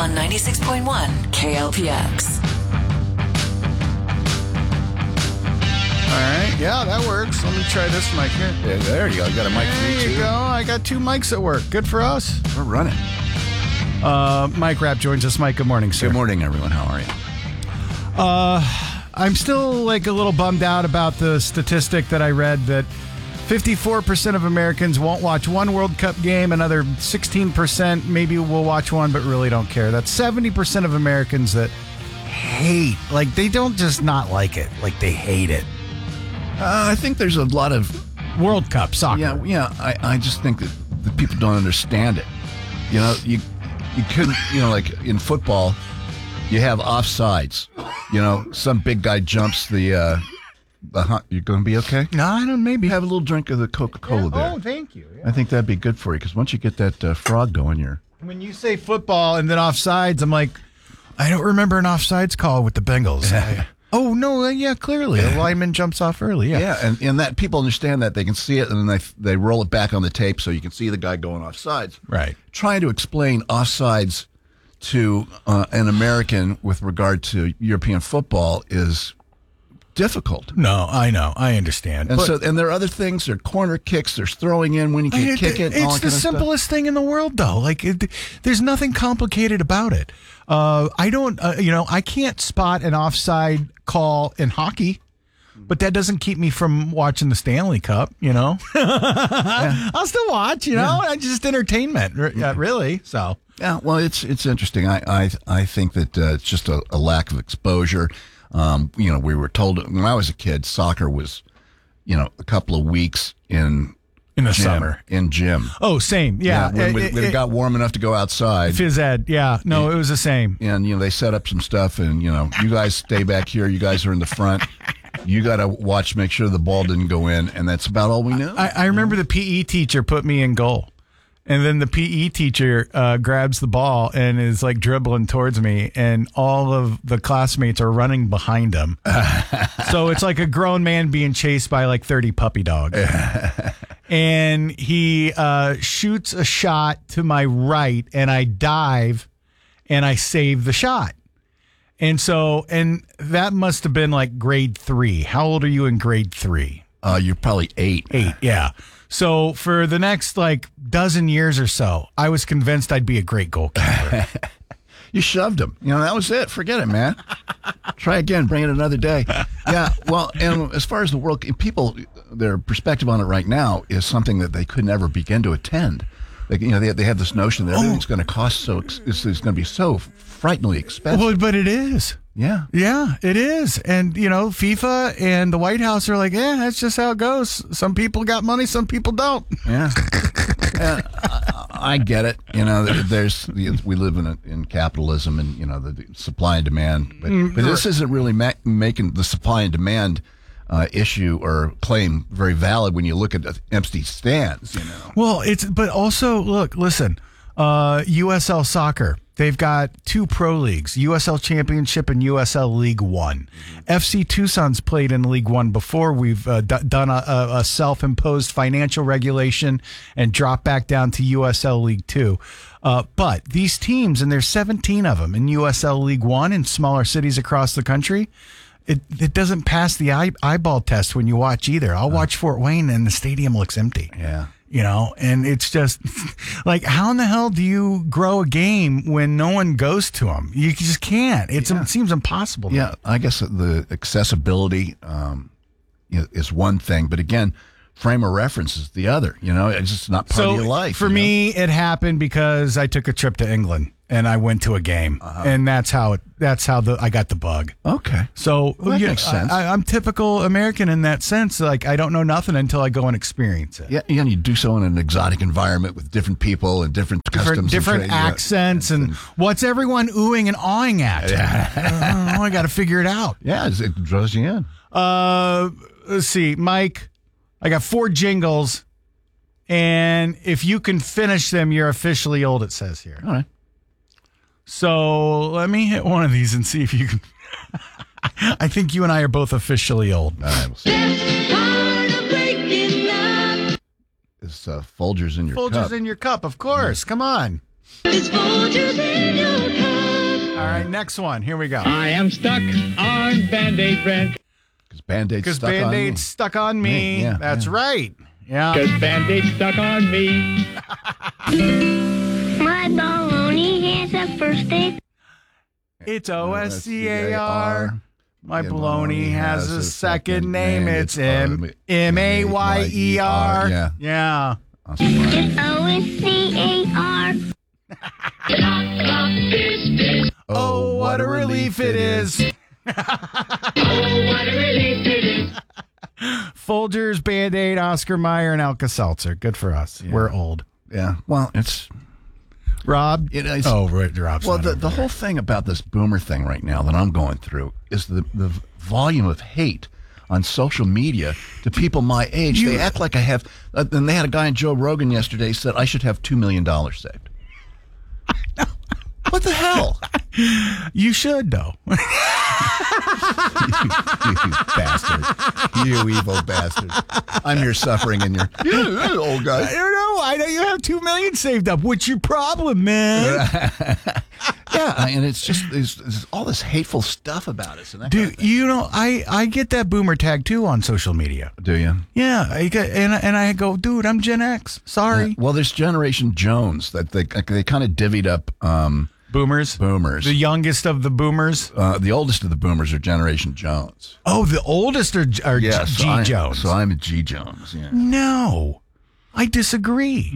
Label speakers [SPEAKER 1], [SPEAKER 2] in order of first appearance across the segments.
[SPEAKER 1] on 96.1 KLPX.
[SPEAKER 2] All right. Yeah, that works. Let me try this mic here.
[SPEAKER 3] Yeah, there you go. You got a mic for me,
[SPEAKER 2] There you
[SPEAKER 3] too.
[SPEAKER 2] go. I got 2 mics at work. Good for us.
[SPEAKER 3] We're running.
[SPEAKER 2] Mike Rapp joins us. Mike, good morning, sir.
[SPEAKER 3] Good morning, everyone. How are you?
[SPEAKER 2] I'm still like a little bummed out about the statistic that I read that 54% of Americans won't watch one World Cup game. Another 16% maybe will watch one, but really don't care. That's 70% of Americans that hate. Like, they don't just not like it. Like, they hate it.
[SPEAKER 3] I think there's a lot of...
[SPEAKER 2] World Cup soccer.
[SPEAKER 3] Yeah. I just think that the people don't understand it. You know, you couldn't, like in football, you have offsides. Some big guy jumps the you're going to be okay?
[SPEAKER 2] No, I don't. Maybe
[SPEAKER 3] Have a little drink of the Coca-Cola there.
[SPEAKER 2] Oh, thank you. Yeah.
[SPEAKER 3] I think that'd be good for you because once you get that frog going, you're...
[SPEAKER 2] When you say football and then offsides, I'm like, I don't remember an offsides call with the Bengals. Oh, no, yeah, clearly. The lineman jumps off early, yeah.
[SPEAKER 3] Yeah, and that people understand that. They can see it, and then they roll it back on the tape so you can see the guy going offsides.
[SPEAKER 2] Right.
[SPEAKER 3] Trying to explain offsides to an American with regard to European football is difficult.
[SPEAKER 2] No, I know. I understand.
[SPEAKER 3] And and there are other things. There are corner kicks. There's throwing in when you can kick it. And all
[SPEAKER 2] It's
[SPEAKER 3] that
[SPEAKER 2] the
[SPEAKER 3] kind of
[SPEAKER 2] simplest thing in the world, though. Like, there's nothing complicated about it. I don't, I can't spot an offside call in hockey, but that doesn't keep me from watching the Stanley Cup,
[SPEAKER 3] Yeah.
[SPEAKER 2] I'll still watch, just entertainment, really. So,
[SPEAKER 3] Yeah, well, it's interesting. I think that it's just a lack of exposure. We were told when I was a kid, soccer was, a couple of weeks in
[SPEAKER 2] in the
[SPEAKER 3] gym,
[SPEAKER 2] summer.
[SPEAKER 3] in gym.
[SPEAKER 2] Oh, same. Yeah.
[SPEAKER 3] when it got warm enough to go outside.
[SPEAKER 2] Phys ed. Yeah. No, it was the same.
[SPEAKER 3] And, they set up some stuff and, you guys stay back here. You guys are in the front. You got to watch, make sure the ball didn't go in. And that's about all we knew.
[SPEAKER 2] I remember the PE teacher put me in goal. And then the PE teacher grabs the ball and is like dribbling towards me, and all of the classmates are running behind him. So it's like a grown man being chased by like 30 puppy dogs. And he shoots a shot to my right, and I dive, and I save the shot. And that must have been like grade 3. How old are you in grade 3?
[SPEAKER 3] You're probably 8.
[SPEAKER 2] 8, yeah. So for the next like dozen years or so, I was convinced I'd be a great goalkeeper.
[SPEAKER 3] You shoved him. That was it. Forget it, man. Try again. Bring it another day. Yeah. Well, and as far as the world, people, their perspective on it right now is something that they could never begin to attend. They have this notion that everything's going to cost it's going to be so frighteningly expensive.
[SPEAKER 2] Well, but it is.
[SPEAKER 3] Yeah.
[SPEAKER 2] Yeah, it is. And, FIFA and the White House are like, that's just how it goes. Some people got money, some people don't.
[SPEAKER 3] Yeah. I get it. We live in capitalism and, the supply and demand. But this isn't really making the supply and demand issue or claim very valid when you look at the empty stands.
[SPEAKER 2] Well, but also, listen, USL Soccer. They've got 2 pro leagues, USL Championship and USL League One. FC Tucson's played in League One before. We've done a self-imposed financial regulation and dropped back down to USL League Two. But these teams, and there's 17 of them in USL League One in smaller cities across the country, it doesn't pass the eyeball test when you watch either. I'll watch Fort Wayne and the stadium looks empty.
[SPEAKER 3] Yeah.
[SPEAKER 2] And it's just like, how in the hell do you grow a game when no one goes to them? You just can't. It seems impossible.
[SPEAKER 3] Yeah, I guess the accessibility is one thing, but again, frame of reference is the other. It's just not part of your life.
[SPEAKER 2] For me, it happened because I took a trip to England and I went to a game, and that's how I got the bug.
[SPEAKER 3] Okay,
[SPEAKER 2] so
[SPEAKER 3] that makes sense.
[SPEAKER 2] I'm typical American in that sense. Like, I don't know nothing until I go and experience it.
[SPEAKER 3] Yeah, and you do so in an exotic environment with different people and different customs,
[SPEAKER 2] different accents, and what's everyone oohing and awing at? I got to figure it out.
[SPEAKER 3] Yeah, it draws you in.
[SPEAKER 2] Let's see, Mike. I got 4 jingles, and if you can finish them, you're officially old, it says here.
[SPEAKER 3] All right.
[SPEAKER 2] So let me hit one of these and see if you can. I think you and I are both officially old.
[SPEAKER 3] All right, we'll see. It's Folgers in your cup.
[SPEAKER 2] Folgers in your cup, of course. Come on.
[SPEAKER 4] It's Folgers in your cup.
[SPEAKER 2] right, next one. Here we go.
[SPEAKER 4] I am stuck on Band-Aid bread.
[SPEAKER 3] Because Band-Aid's
[SPEAKER 2] Because
[SPEAKER 3] stuck on me.
[SPEAKER 2] Band-Aid's stuck on me.
[SPEAKER 3] Yeah,
[SPEAKER 2] That's right. Yeah.
[SPEAKER 4] Because Band-Aid stuck on me.
[SPEAKER 5] My baloney has a first name.
[SPEAKER 2] It's OSCAR. My baloney has a second name. It's M-A-Y-E-R.
[SPEAKER 3] Yeah.
[SPEAKER 2] Yeah.
[SPEAKER 5] It's O-S-C-A-R.
[SPEAKER 2] Oh, what a relief it is. Folgers, Band-Aid, Oscar Mayer, and Alka-Seltzer. Good for us. We're old.
[SPEAKER 3] Yeah. Well, it's...
[SPEAKER 2] Rob?
[SPEAKER 3] It's,
[SPEAKER 2] Rob's
[SPEAKER 3] well,
[SPEAKER 2] not
[SPEAKER 3] the
[SPEAKER 2] over
[SPEAKER 3] whole thing about this boomer thing right now that I'm going through is the volume of hate on social media to people my age. They act like I have... and they had a guy on Joe Rogan yesterday said I should have $2 million saved. What the hell?
[SPEAKER 2] You should, though.
[SPEAKER 3] You bastard. You evil bastard. I'm here suffering and you're old guy.
[SPEAKER 2] I don't know. I know you have $2 million saved up. What's your problem, man?
[SPEAKER 3] Yeah, and it's just there's all this hateful stuff about us. And that kind of
[SPEAKER 2] Dude,
[SPEAKER 3] thing.
[SPEAKER 2] you know, I get that boomer tag, too, on social media.
[SPEAKER 3] Do you?
[SPEAKER 2] Yeah, and I go, dude, I'm Gen X. Sorry.
[SPEAKER 3] Yeah. Well, there's Generation Jones that they kind of divvied up
[SPEAKER 2] Boomers?
[SPEAKER 3] boomers.
[SPEAKER 2] The youngest of the boomers?
[SPEAKER 3] The oldest of the boomers are Generation Jones.
[SPEAKER 2] Oh, the oldest are G. Jones.
[SPEAKER 3] So I'm a G Jones. Yeah.
[SPEAKER 2] No, I disagree.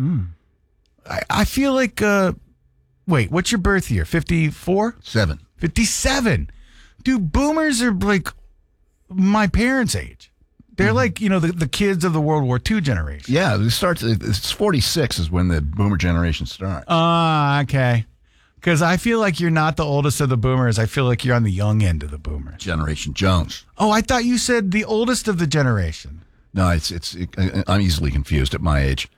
[SPEAKER 2] I feel like, wait, what's your birth year? 54?
[SPEAKER 3] 7.
[SPEAKER 2] 57. Dude, boomers are like my parents' age. They're like, you know, the kids of the World War II generation.
[SPEAKER 3] Yeah, it starts. It's 46 is when the boomer generation starts.
[SPEAKER 2] Okay. Because I feel like you're not the oldest of the boomers. I feel like you're on the young end of the boomers.
[SPEAKER 3] Generation Jones.
[SPEAKER 2] Oh, I thought you said the oldest of the generation.
[SPEAKER 3] No, I'm easily confused at my age.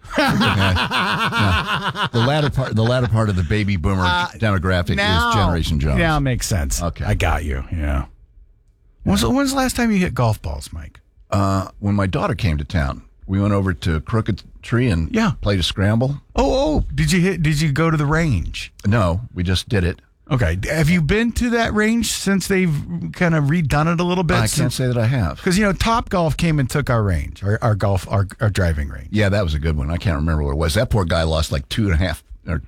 [SPEAKER 3] Yeah. The latter part of the baby boomer demographic is Generation Jones.
[SPEAKER 2] Now it makes sense.
[SPEAKER 3] Okay.
[SPEAKER 2] I got you. Yeah. When's the last time you hit golf balls, Mike?
[SPEAKER 3] When my daughter came to town, we went over to Crooked Tree and played a scramble.
[SPEAKER 2] Oh, did you go to the range?
[SPEAKER 3] No, we just did it.
[SPEAKER 2] Okay. Have you been to that range since they've kind of redone it a little bit?
[SPEAKER 3] I can't say that I have.
[SPEAKER 2] Because, you know, Top Golf came and took our range, our driving range.
[SPEAKER 3] Yeah, that was a good one. I can't remember what it was. That poor guy lost like 2.5 or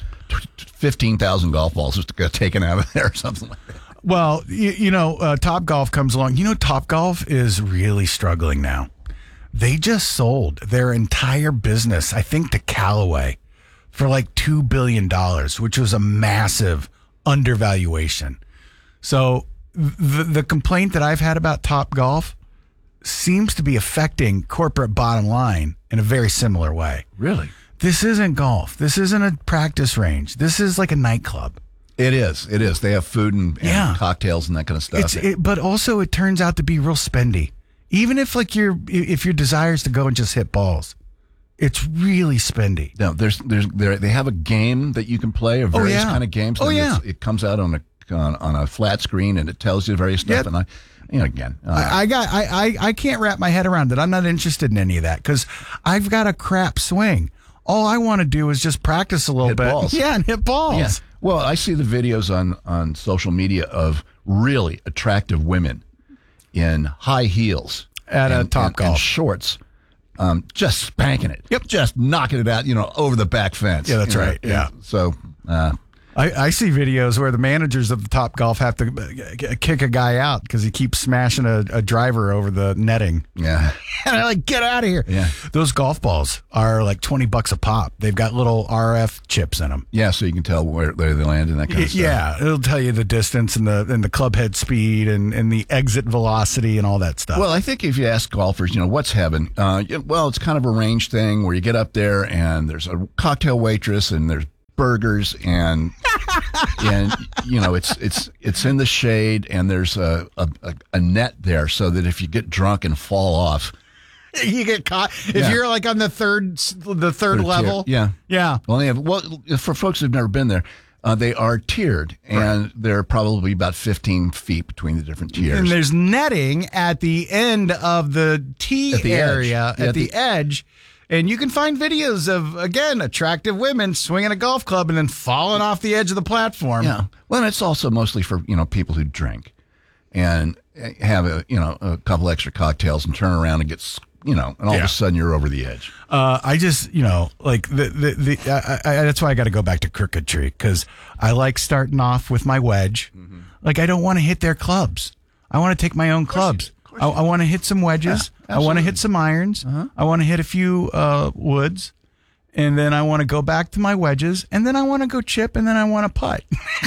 [SPEAKER 3] 15,000 golf balls just got taken out of there or something like that.
[SPEAKER 2] Well, you know, Top Golf comes along. You know, Top Golf is really struggling now. They just sold their entire business, I think, to Callaway for like $2 billion, which was a massive undervaluation. So the complaint that I've had about Top Golf seems to be affecting corporate bottom line in a very similar way.
[SPEAKER 3] Really?
[SPEAKER 2] This isn't golf. This isn't a practice range. This is like a nightclub.
[SPEAKER 3] It is. They have food and cocktails and that kind of stuff.
[SPEAKER 2] But also it turns out to be real spendy. Even if like your desire is to go and just hit balls, it's really spendy.
[SPEAKER 3] No, they have a game that you can play, or various kind of games. It comes out on a flat screen and it tells you various stuff.
[SPEAKER 2] Yep.
[SPEAKER 3] And
[SPEAKER 2] I can't wrap my head around it. I'm not interested in any of that because I've got a crap swing. All I want to do is just practice a little bit.
[SPEAKER 3] Balls.
[SPEAKER 2] Yeah, and hit balls.
[SPEAKER 3] Yeah. Well, I see the videos on social media of really attractive women in high heels
[SPEAKER 2] at a Top Golf
[SPEAKER 3] and shorts, just spanking it.
[SPEAKER 2] Yep,
[SPEAKER 3] just knocking it out, over the back fence.
[SPEAKER 2] Yeah, that's right. Yeah.
[SPEAKER 3] So
[SPEAKER 2] I see videos where the managers of the Top Golf have to kick a guy out because he keeps smashing a driver over the netting.
[SPEAKER 3] Yeah.
[SPEAKER 2] And they're like, get out of here.
[SPEAKER 3] Yeah.
[SPEAKER 2] Those golf balls are like $20 a pop. They've got little RF chips in them.
[SPEAKER 3] Yeah, so you can tell where they land and that kind of stuff.
[SPEAKER 2] Yeah, it'll tell you the distance and the club head speed and the exit velocity and all that stuff.
[SPEAKER 3] Well, I think if you ask golfers, what's heaven? Well, it's kind of a range thing where you get up there and there's a cocktail waitress and there's burgers and it's in the shade and there's a net there so that if you get drunk and fall off,
[SPEAKER 2] you get caught. If you're like on the third level,
[SPEAKER 3] tier.
[SPEAKER 2] yeah.
[SPEAKER 3] Well, for folks who've never been there, they are tiered, and they're probably about 15 feet between the different tiers.
[SPEAKER 2] And there's netting at the end of the tee area, at the edge. And you can find videos of, again, attractive women swinging a golf club and then falling off the edge of the platform.
[SPEAKER 3] Yeah. Well, and it's also mostly for, people who drink and have a couple extra cocktails and turn around and get, and all of a sudden you're over the edge.
[SPEAKER 2] I just, like that's why I got to go back to Crooked Tree, because I like starting off with my wedge. Mm-hmm. Like, I don't want to hit their clubs. I want to take my own clubs. I want to hit some wedges. Yeah, I want to hit some irons. Uh-huh. I want to hit a few woods. And then I want to go back to my wedges. And then I want to go chip. And then I want to putt.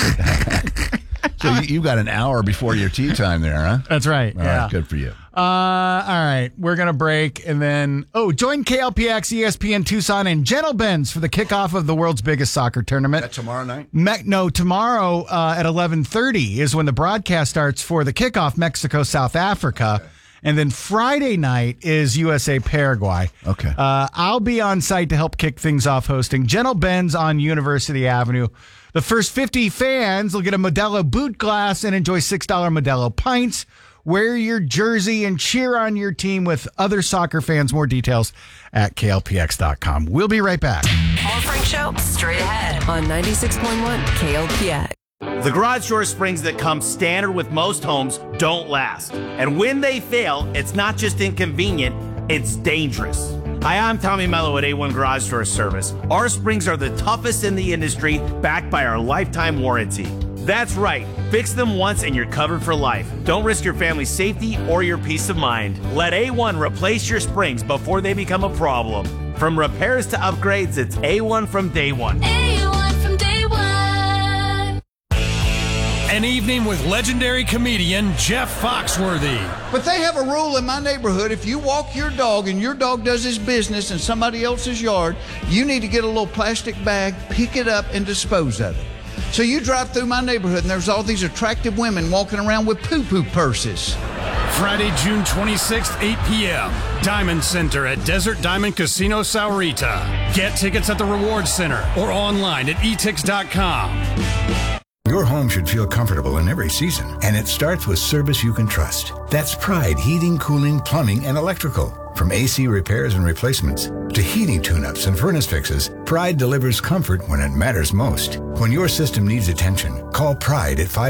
[SPEAKER 3] So you've got an hour before your tea time there, huh?
[SPEAKER 2] That's right.
[SPEAKER 3] All right, good for you.
[SPEAKER 2] All right. We're going to break. And then, join KLPX, ESPN Tucson, and Gentle Benz for the kickoff of the world's biggest soccer tournament.
[SPEAKER 3] That tomorrow night?
[SPEAKER 2] No, tomorrow at 11:30 is when the broadcast starts for the kickoff, Mexico, South Africa. Okay. And then Friday night is USA Paraguay. Okay. I'll be on site to help kick things off hosting Gentle Benz on University Avenue. The first 50 fans will get a Modelo boot glass and enjoy $6 Modelo pints. Wear your jersey and cheer on your team with other soccer fans. More details at klpx.com. We'll be right back.
[SPEAKER 1] More Frank Show straight ahead on 96.1 KLPX.
[SPEAKER 6] The garage door springs that come standard with most homes don't last. And when they fail, it's not just inconvenient, it's dangerous. Hi, I'm Tommy Mello at A1 Garage Door Service. Our springs are the toughest in the industry, backed by our lifetime warranty. That's right. Fix them once and you're covered for life. Don't risk your family's safety or your peace of mind. Let A1 replace your springs before they become a problem. From repairs to upgrades, it's A1 from day one.
[SPEAKER 7] A1 from day one.
[SPEAKER 8] An evening with legendary comedian Jeff Foxworthy.
[SPEAKER 9] But they have a rule in my neighborhood. If you walk your dog and your dog does his business in somebody else's yard, you need to get a little plastic bag, pick it up, and dispose of it. So you drive through my neighborhood and there's all these attractive women walking around with poo-poo purses.
[SPEAKER 8] Friday, June 26th, 8 p.m. Diamond Center at Desert Diamond Casino Saurita. Get tickets at the Rewards Center or online at etix.com.
[SPEAKER 10] Your home should feel comfortable in every season, and it starts with service you can trust. That's Pride Heating, Cooling, Plumbing, and Electrical. From AC repairs and replacements to heating tune-ups and furnace fixes, Pride delivers comfort when it matters most. When your system needs attention, call Pride at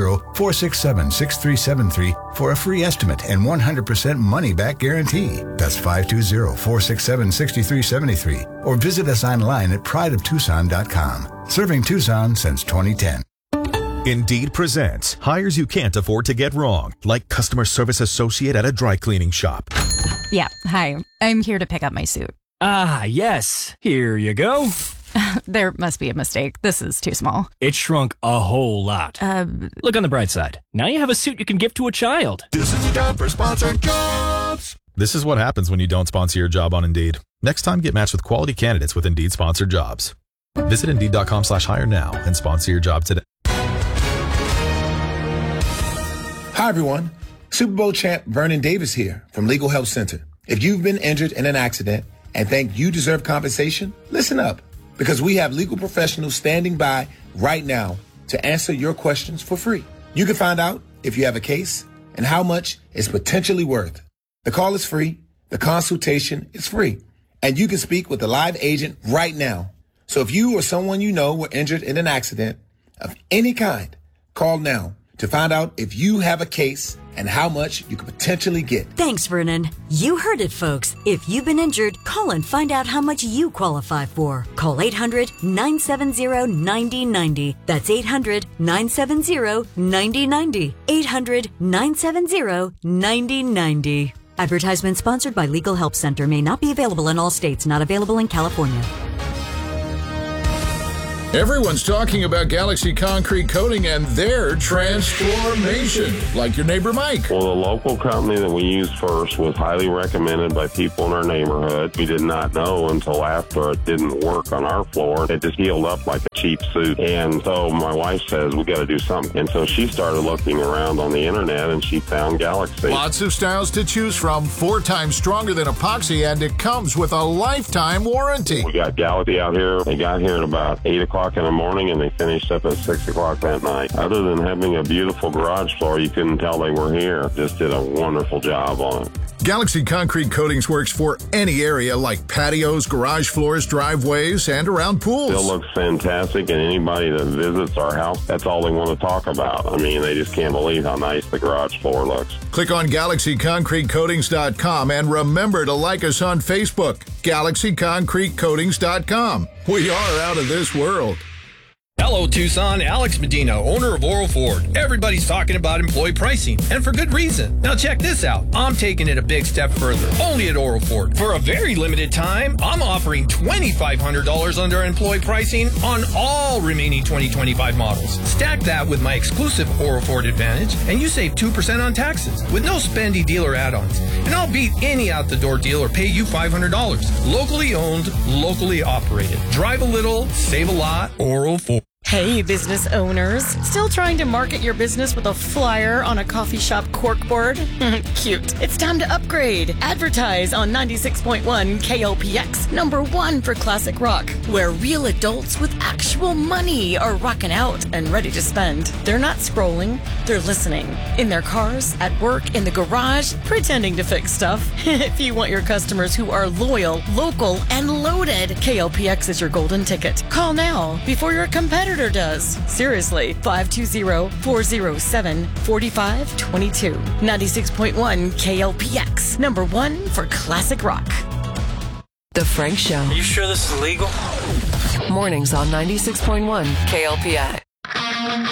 [SPEAKER 10] 520-467-6373 for a free estimate and 100% money-back guarantee. That's 520-467-6373. Or visit us online at prideoftucson.com. Serving Tucson since 2010.
[SPEAKER 11] Indeed presents hires you can't afford to get wrong, like customer service associate at a dry cleaning shop.
[SPEAKER 12] Yeah, hi. I'm here to pick up my suit.
[SPEAKER 13] Ah, yes. Here you go.
[SPEAKER 12] There must be a mistake. This is too small.
[SPEAKER 13] It shrunk a whole lot. Look on the bright side. Now you have a suit you can give to a child.
[SPEAKER 11] This is a job for sponsored jobs. This is what happens when you don't sponsor your job on Indeed. Next time, get matched with quality candidates with Indeed sponsored jobs. Visit Indeed.com/hire now and sponsor your job today.
[SPEAKER 14] Hi, everyone. Super Bowl champ Vernon Davis here from Legal Help Center. If you've been injured in an accident and think you deserve compensation, listen up, because we have legal professionals standing by right now to answer your questions for free. You can find out if you have a case and how much it's potentially worth. The call is free. The consultation is free. And you can speak with a live agent right now. So if you or someone you know were injured in an accident of any kind, call now to find out if you have a case and how much you could potentially get.
[SPEAKER 15] Thanks, Vernon. You heard it, folks. If you've been injured, call and find out how much you qualify for. Call 800-970-9090. That's 800-970-9090. 800-970-9090. Advertisement sponsored by Legal Help Center. May not be available in all states. Not available in California.
[SPEAKER 16] Everyone's talking about Galaxy Concrete Coating and their transformation, like your neighbor Mike.
[SPEAKER 17] Well, the local company that we used first was highly recommended by people in our neighborhood. We did not know until after it didn't work on our floor. It just healed up like a cheap suit. And so my wife says, we got to do something. And so she started looking around on the internet and she found Galaxy.
[SPEAKER 16] Lots of styles to choose from, 4 times stronger than epoxy, and it comes with a lifetime warranty.
[SPEAKER 17] We got Galaxy out here. They got here at about 8 o'clock o'clock in the morning and they finished up at 6 o'clock that night. Other than having a beautiful garage floor, you couldn't tell they were here. Just did a wonderful job on it.
[SPEAKER 16] Galaxy Concrete Coatings works for any area like patios, garage floors, driveways, and around pools.
[SPEAKER 17] Still looks fantastic, and anybody that visits our house, that's all they want to talk about. I mean, they just can't believe how nice the garage floor looks.
[SPEAKER 16] Click on GalaxyConcreteCoatings.com and remember to like us on Facebook, GalaxyConcreteCoatings.com. We are out of this world.
[SPEAKER 7] Hello, Tucson. Alex Medina, owner of Oro Ford. Everybody's talking about employee pricing, and for good reason. Now check this out. I'm taking it a big step further, only at Oro Ford. For a very limited time, I'm offering $2,500 under employee pricing on all remaining 2025 models. Stack that with my exclusive Oro Ford Advantage, and you save 2% on taxes with no spendy dealer add-ons. And I'll beat any out-the-door deal or pay you $500. Locally owned, locally operated. Drive a little, save a lot, Oro Ford.
[SPEAKER 18] Hey, business owners. Still trying to market your business with a flyer on a coffee shop corkboard? Cute. It's time to upgrade. Advertise on 96.1 KLPX, #1 for classic rock, where real adults with actual money are rocking out and ready to spend. They're not scrolling, they're listening. In their cars, at work, in the garage, pretending to fix stuff. If you want your customers who are loyal, local, and loaded, KLPX is your golden ticket. Call now before your competitor does. Seriously, 520-407-4522. 96.1 KLPX, #1 for classic rock.
[SPEAKER 1] The Frank Show.
[SPEAKER 13] Are you sure this is legal?
[SPEAKER 1] Mornings on 96.1 KLPX.